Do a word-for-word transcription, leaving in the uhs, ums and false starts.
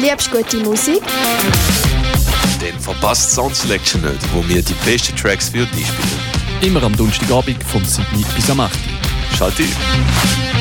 liebst gute Musik? Dann verpasst Sound Selection nicht, wo wir die besten Tracks für dich spielen. Immer am Donnerstagabend vom sieben bis am acht. Schalt ein!